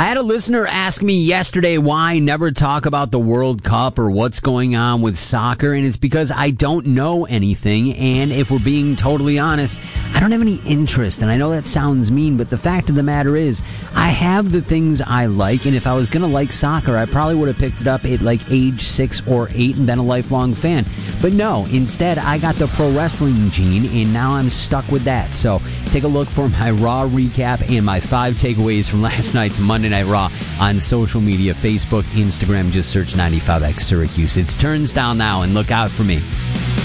I had a listener ask me yesterday why I never talk about the World Cup or what's going on with soccer, and it's because I don't know anything, and if we're being totally honest, I don't have any interest, and I know that sounds mean, but the fact of the matter is, I have the things I like, and if I was going to like soccer, I probably would have picked it up at like age 6 or 8 and been a lifelong fan. But no, instead, I got the pro wrestling gene, and now I'm stuck with that. So take a look for my Raw recap and my 5 takeaways from last night's Monday Night Raw on social media, Facebook, Instagram. Just search 95X Syracuse. It's Turns Down now, and look out for me.